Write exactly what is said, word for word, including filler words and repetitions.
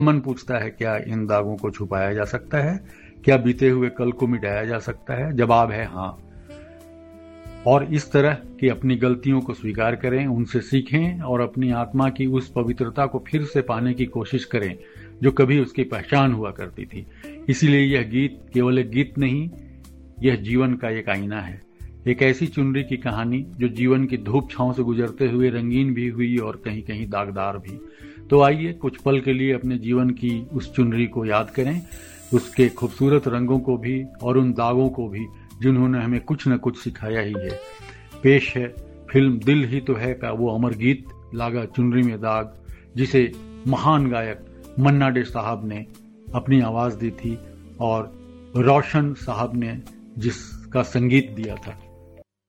मन पूछता है, क्या इन दागों को छुपाया जा सकता है? क्या बीते हुए कल को मिटाया जा सकता है? जवाब है हाँ। और इस तरह की अपनी गलतियों को स्वीकार करें, उनसे सीखें और अपनी आत्मा की उस पवित्रता को फिर से पाने की कोशिश करें जो कभी उसकी पहचान हुआ करती थी। इसीलिए यह गीत केवल एक गीत नहीं, यह जीवन का एक आईना है, एक ऐसी चुनरी की कहानी जो जीवन की धूप छांव से गुजरते हुए रंगीन भी हुई और कहीं कहीं दागदार भी। तो आइए कुछ पल के लिए अपने जीवन की उस चुनरी को याद करें, उसके खूबसूरत रंगों को भी और उन दागों को भी जिन्होंने हमें कुछ न कुछ सिखाया ही है। पेश है फिल्म दिल ही तो है का वो अमर गीत लागा चुनरी में दाग, जिसे महान गायक मन्ना डे साहब ने अपनी आवाज दी थी और रोशन साहब ने जिसका संगीत दिया था।